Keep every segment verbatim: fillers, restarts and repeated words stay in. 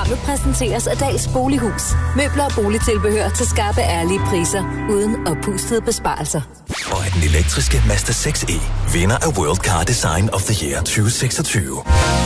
Programmet præsenteres af Dals Bolighus. Møbler og boligtilbehør til skarpe, ærlige priser, uden oppustede besparelser. Og er den elektriske Mazda seks E, vinder af World Car Design of the Year tyve seksogtyve.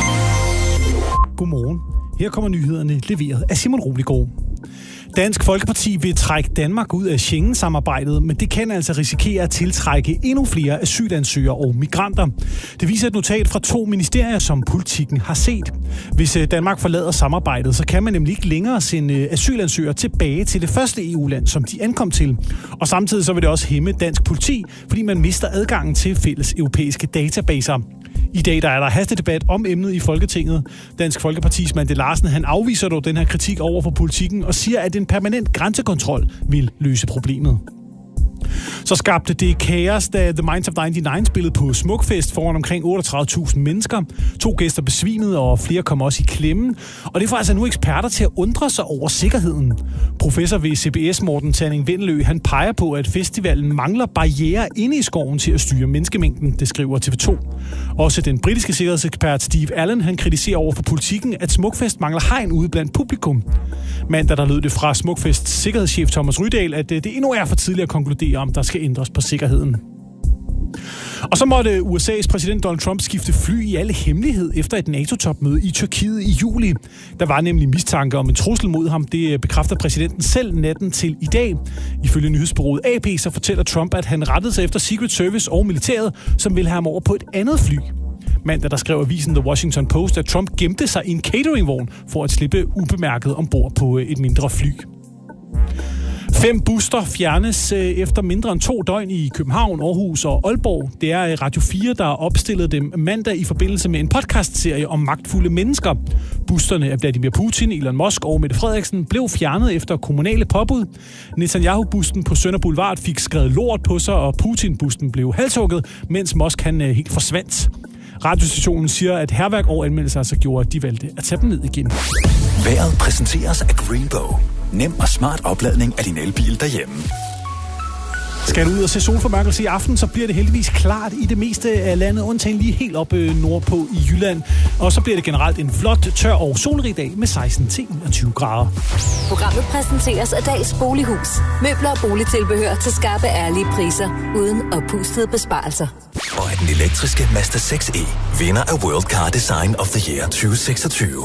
Godmorgen. Her kommer nyhederne leveret af Simon Roligård. Dansk Folkeparti vil trække Danmark ud af Schengen-samarbejdet, men det kan altså risikere at tiltrække endnu flere asylansøgere og migranter. Det viser et notat fra to ministerier, som Politikken har set. Hvis Danmark forlader samarbejdet, så kan man nemlig ikke længere sende asylansøgere tilbage til det første E U-land, som de ankom til. Og samtidig så vil det også hæmme dansk politi, fordi man mister adgangen til fælles europæiske databaser. I dag der er der hastedebat om emnet i Folketinget. Dansk Folkepartis Mante Larsen han afviser dog den her kritik over for Politikken og siger, at en permanent grænsekontrol vil løse problemet. Så skabte det kaos, da The Minds of nioghalvfems spillede på Smukfest foran omkring otteogtredive tusind mennesker. To gæster besvimede, og flere kom også i klemme. Og det får altså nu eksperter til at undre sig over sikkerheden. Professor ved C B S Morten Tanning Vendelø, han peger på, at festivalen mangler barrierer inde i skoven til at styre menneskemængden, det skriver T V to. Også den britiske sikkerhedsekspert Steve Allen, han kritiserer over for Politikken, at Smukfest mangler hegn ude blandt publikum. Mandag der lød det fra Smukfests sikkerhedschef Thomas Rydahl, at det endnu er for tidligt at konkludere, om der skal ændres på sikkerheden. Og så måtte U S A's præsident Donald Trump skifte fly i alle hemmelighed efter et NATO-topmøde i Tyrkiet i juli. Der var nemlig mistanke om en trussel mod ham. Det bekræfter præsidenten selv natten til i dag. Ifølge nyhedsbureauet A P så fortæller Trump, at han rettede sig efter Secret Service og militæret, som ville have ham over på et andet fly. Mandag der skrev avisen The Washington Post, at Trump gemte sig i en cateringvogn for at slippe ubemærket ombord på et mindre fly. Fem buster fjernes efter mindre end to døgn i København, Aarhus og Aalborg. Det er Radio fire, der har opstillet dem mandag i forbindelse med en podcastserie om magtfulde mennesker. Busterne af Vladimir Putin, Elon Musk og Mette Frederiksen blev fjernet efter kommunale påbud. Netanyahu-busten på Sønder Boulevard fik skrevet lort på sig, og Putin-busten blev halshugget, mens Musk han helt forsvandt. Radiostationen siger, at hærværk og anmeldelser så gjorde, at de valgte at tage dem ned igen. Vejret præsenteres af Greenbow. Nem og smart opladning af din elbil derhjemme. Skal du ud og se solformørkelse i aften, så bliver det heldigvis klart i det meste af landet, undtagen lige helt oppe nordpå i Jylland. Og så bliver det generelt en flot, tør og solrig dag med seksten til enogtyve grader. Programmet præsenteres af Dals Bolighus. Møbler og boligtilbehør til skarpe, ærlige priser, uden oppustede besparelser. Og er den elektriske Mazda seks E, vinder af World Car Design of the Year tyve seksogtyve.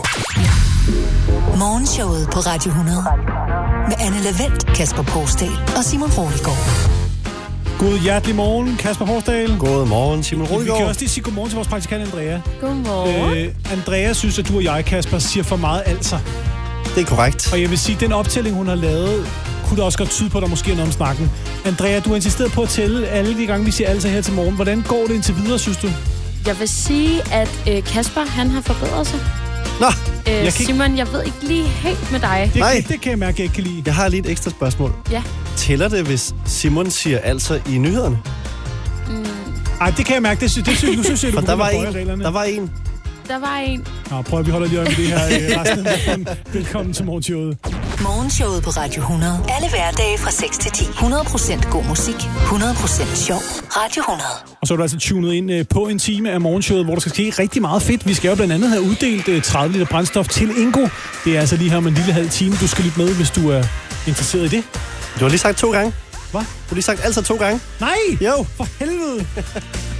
Morgenshowet på Radio hundrede med Anne Lavendt, Kasper Porsdal og Simon Roligård. God hjertelig morgen, Kasper Porsdal. God morgen, Simon Roligård. Vi kan også lige sige godmorgen til vores praktikant Andrea. Godmorgen. Øh, Andrea synes, at du og jeg, Kasper, siger for meget altså. Det er korrekt. Og jeg vil sige, at den optælling, hun har lavet, kunne da også godt tyde på, at der måske er noget om snakken. Andrea, du har insisteret på at tælle alle de gange, vi siger altså her til morgen. Hvordan går det indtil videre, synes du? Jeg vil sige, at øh, Kasper, han har forbedret sig. Nå, øh, jeg Simon, jeg ved ikke lige helt med dig. Det, Nej. det kan jeg mærke, jeg ikke kan lide. jeg har lige et ekstra spørgsmål. Ja. Tæller det, hvis Simon siger altså i nyhederne? Mm, Ej, det kan jeg mærke. Det synes, det synes, nu synes jeg, du For der var, begynder at bøje en, reglerne. der var en. der var en. Nå, prøv at vi holder lige øje med det her øh, resten af dagen. Velkommen til morgenshowet. Morgenshowet på Radio hundrede. Alle hverdage fra seks til ti. hundrede procent god musik. hundrede procent sjov. Radio hundrede. Og så er du altså tunet ind øh, på en time af morgenshowet, hvor der skal ske rigtig meget fedt. Vi skal jo blandt andet have uddelt øh, tredive liter brændstof til Ingo. Det er altså lige her om en lille halv time. Du skal lytte med, hvis du er interesseret i det. Du har lige sagt to gange. Hvad? Du har lige sagt altså to gange. Nej! Jo. For helvede!